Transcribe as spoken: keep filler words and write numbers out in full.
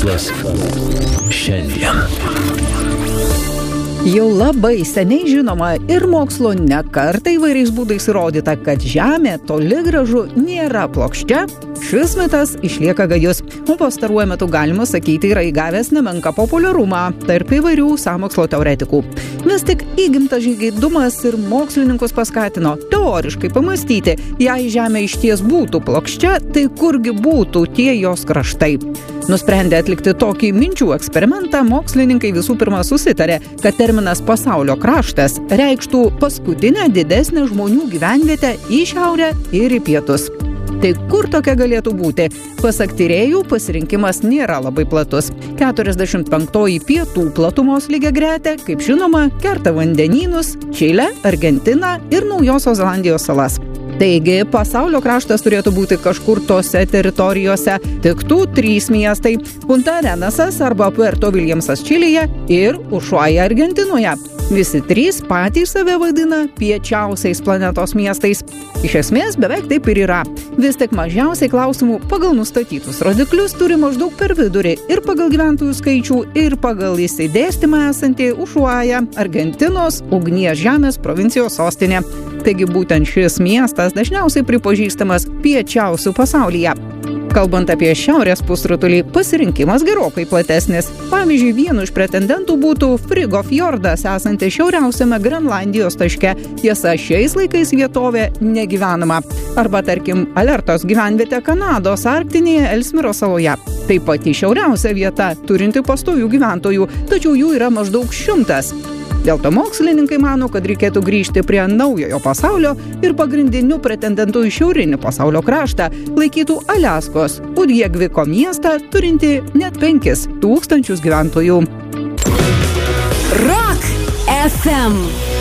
Mokslas šiandien. Jau labai seniai žinoma ir mokslo ne kartą įvairiais būdais įrodyta, kad Žemė toli gražu nėra plokščia. Šis mitas išlieka gajus, o pastaruoju metu galima sakyti yra įgavęs nemenką populiarumą tarp įvairių sąmokslo teoretikų. Vis tik įgimtas žingeidumas ir mokslininkus paskatino teoriškai pamastyti, jei Žemė išties būtų plokščia, tai kurgi būtų tie jos kraštai. Nusprendę atlikti tokį minčių eksperimentą, mokslininkai visų pirma susitarė, kad terminas pasaulio kraštas reikštų paskutinę didesnę žmonių gyvenvietę į šiaurę ir į pietus. Tai kur tokia galėtų būti? Pasak tyrėjų, pasirinkimas nėra labai platus. keturiasdešimt penktoji pietų platumos lygiagretė, kaip žinoma, kerta vandenynus, Čilę, Argentiną ir Naujosios Zelandijos salas. Taigi, pasaulio kraštas turėtų būti kažkur tose teritorijose. Tiktų trys miestai – Punta Arenasas arba Puerto Williamsas Čilėje ir Ušuaja Argentinoje. Visi trys patys save vadina piečiausiais planetos miestais. Iš esmės, beveik taip ir yra. Vis tik mažiausiai klausimų pagal nustatytus rodiklius turi maždaug per vidurį ir pagal gyventojų skaičių, ir pagal išsidėstymą esantį Ušuaja, Argentinos ugnies žemės provincijos sostinė. Taigi būtent šis miestas dažniausiai pripažįstamas piečiausių pasaulyje. Kalbant apie šiaurės pusrutulį, pasirinkimas gerokai platesnis. Pavyzdžiui, vienu iš pretendentų būtų Frigo fjordas, esantis šiauriausiame Grenlandijos taške. Tiesa, šiais laikais vietovė negyvenama. Arba, tarkim, Alertos gyvenvietė Kanados arktinėje Elsmiro saloje. Tai pati šiauriausia vieta, turinti pastovių gyventojų, tačiau jų yra maždaug šimtas. Dėl to mokslininkai mano, kad reikėtų grįžti prie naujojo pasaulio ir pagrindiniu pretendentu į šiaurinį pasaulio kraštą laikytų Aliaskos Udjegviko miestą, turinti net penkis tūkstančius gyventojų. Rock F M